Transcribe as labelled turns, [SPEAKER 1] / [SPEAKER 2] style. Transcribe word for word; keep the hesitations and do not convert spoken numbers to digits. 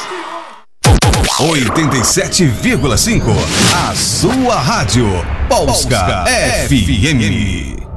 [SPEAKER 1] oitenta e sete vírgula cinco, a sua rádio Polska F M.